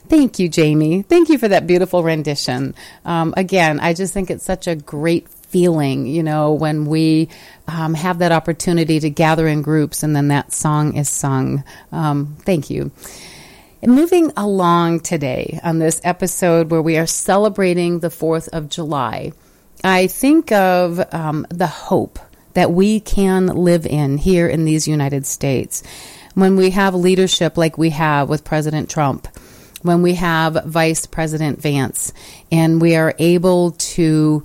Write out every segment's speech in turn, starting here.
Thank you, Jamie. Thank you for that beautiful rendition. Again, I just think it's such a great feeling, when we have that opportunity to gather in groups and then that song is sung. Thank you. And moving along today on this episode where we are celebrating the 4th of July, I think of the hope that we can live in here in these United States. When we have leadership like we have with President Trump, when we have Vice President Vance, and we are able to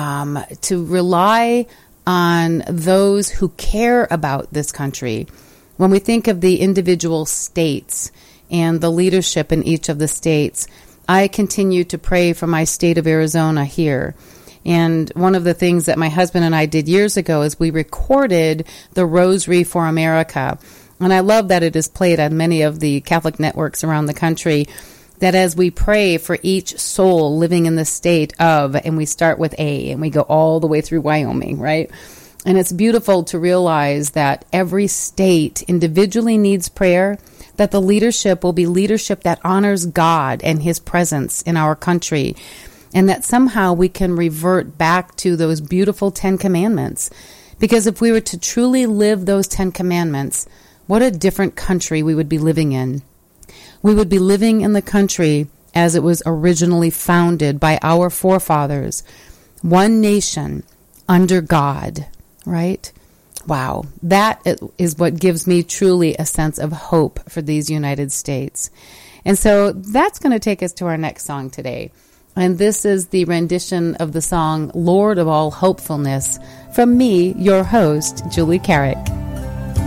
rely on those who care about this country. When we think of the individual states and the leadership in each of the states, I continue to pray for my state of Arizona here. And one of the things that my husband and I did years ago is we recorded the Rosary for America. And I love that it is played on many of the Catholic networks around the country, that as we pray for each soul living in the state of, and we start with A and we go all the way through Wyoming, right? And it's beautiful to realize that every state individually needs prayer, that the leadership will be leadership that honors God and His presence in our country, and that somehow we can revert back to those beautiful 10 Commandments. Because if we were to truly live those 10 Commandments, what a different country we would be living in. We would be living in the country as it was originally founded by our forefathers. One nation under God, right? Wow, that is what gives me truly a sense of hope for these United States. And so that's going to take us to our next song today. And this is the rendition of the song, Lord of All Hopefulness, from me, your host, Julie Carrick.